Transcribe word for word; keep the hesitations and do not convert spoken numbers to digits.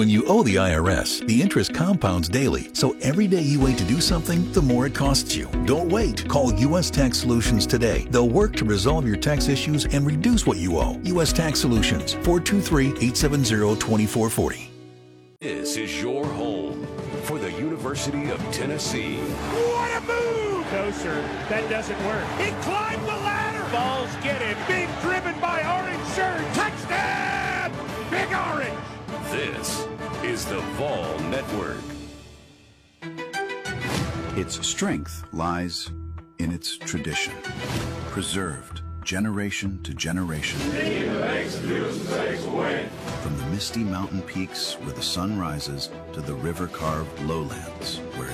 When you owe the I R S, the interest compounds daily, so every day you wait to do something, the more it costs you. Don't wait. Call U S Tax Solutions today. They'll work to resolve your tax issues and reduce what you owe. U S Tax Solutions, four two three, eight seven zero, two four four zero. This is your home for the University of Tennessee. What a move! No, sir, that doesn't work. He climbed the ladder! Balls get him. Being driven by Orange Shirt. Touchdown! Big Orange! This is the Vol Network. Its strength lies in its tradition, preserved generation to generation. From the misty mountain peaks where the sun rises to the river-carved lowlands where